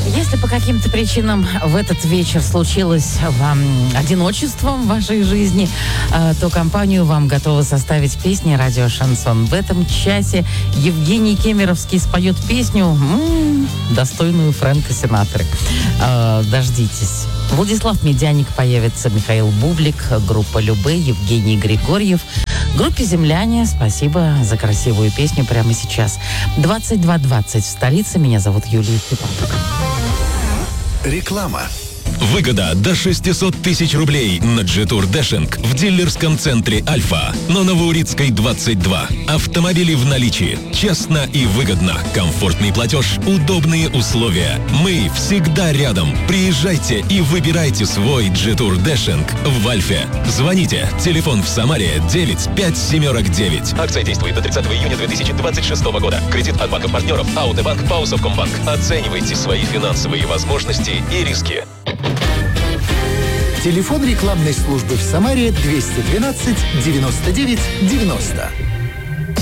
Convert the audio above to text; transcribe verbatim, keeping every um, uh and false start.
Если по каким-то причинам в этот вечер случилось вам одиночество в вашей жизни, то компанию вам готовы составить песни радио «Шансон». В этом часе Евгений Кемеровский споет песню, м-м, достойную Фрэнка Синатры. Дождитесь. Владислав Медяник появится, Михаил Бублик, группа «Любэ», Евгений Григорьев. Группе «Земляне» спасибо за красивую песню прямо сейчас. двадцать два двадцать в столице. Меня зовут Юлия Степанова. Реклама. Выгода до шестьсот тысяч рублей на Джетур Дэшинг в дилерском центре «Альфа» на Новоурицкой, двадцать два. Автомобили в наличии. Честно и выгодно. Комфортный платеж, удобные условия. Мы всегда рядом. Приезжайте и выбирайте свой Джетур Дэшинг в «Альфе». Звоните. Телефон в Самаре девять пять семерок девять. Акция действует до тридцатого июня две тысячи двадцать шестого года. Кредит от банка-партнеров Аутебанк, Паусовкомбанк. Оценивайте свои финансовые возможности и риски. Телефон рекламной службы в Самаре двести двенадцать девяносто девять девяносто.